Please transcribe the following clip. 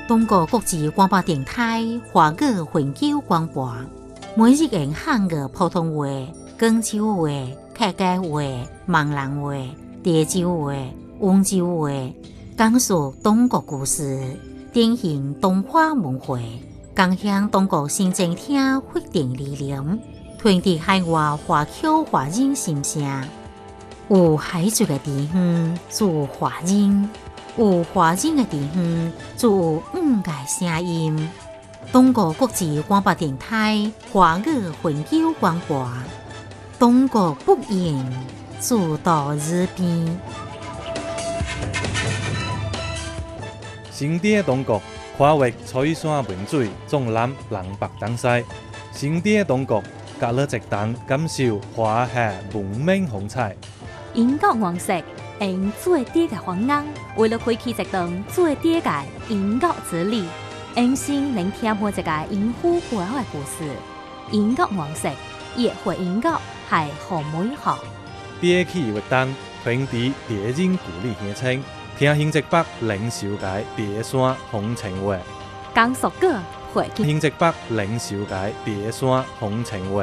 中国国际广播电台华语永久广播，每日用汉语普通话、广州话、客家话、闽南话、潮州话、温州话，讲述中国故事，典型中华文化，共享中国新政厅发展理念，传递海外华侨华人心声。有海族的地方，就有华人；有华人的地方，就有五个声音。中国国际广播电台华语永久广播，中国不言，自到日边。 新地的中国跨越翠山文水，纵览南北东西。新地的中国，隔了一档感受华夏文明风采。 英国王室用最低的方案，为了开启一段最低的英国之旅，用心聆听每一个英夫背后的故事。英国王室也会英国系好美好。 憋起活动，传递敌人故里乡亲，听新泽北零售界第山风情话。 讲述过会新泽北零售界第山风情话。